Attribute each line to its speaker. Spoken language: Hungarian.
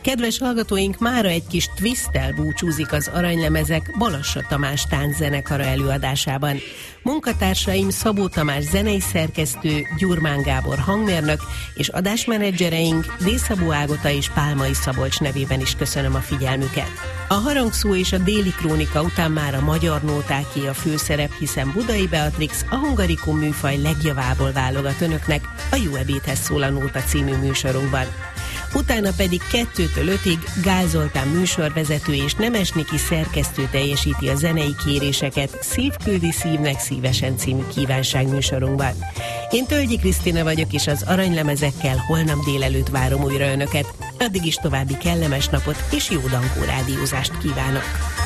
Speaker 1: Kedves hallgatóink, mára egy kis twisttel búcsúzik az Aranylemezek Balassa Tamás tánczenekara előadásában. Munkatársaim Szabó Tamás zenei szerkesztő, Gyurmán Gábor hangmérnök és adásmenedzsereink D-Szabó Ágota és Pálmai Szabolcs nevében is köszönöm a figyelmüket. A harangszó és a déli krónika után már a magyar nótáké a főszerep, hiszen Budai Beatrix a Hungarikum műfaj legjavából válogat önöknek a Jó ebédhez szól a Nóta című műsorunkban. Utána pedig 2-től 5-ig Gál Zoltán műsorvezető és Nemes Niki szerkesztő teljesíti a zenei kéréseket Szív küldi szívnek szívesen című kívánság műsorunkban. Én Tölgyi Krisztina vagyok, és az Aranylemezekkel holnap délelőtt várom újra önöket. Addig is további kellemes napot és jó Dankó rádiózást kívánok!